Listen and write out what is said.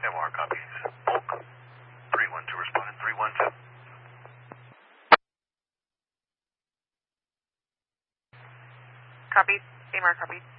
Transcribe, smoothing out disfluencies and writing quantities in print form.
MR copies. Bulk 312 responding 312. Copy. AMR copy.